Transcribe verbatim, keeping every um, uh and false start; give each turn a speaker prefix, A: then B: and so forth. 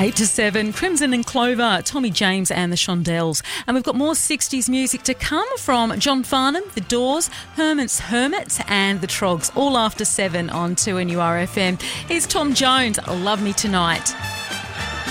A: eight to seven, Crimson and Clover, Tommy James and the Shondells. And we've got more sixties music to come from John Farnham, The Doors, Herman's Hermits and The Trogs, all after seven on two N U R F M. Here's Tom Jones, Love Me Tonight.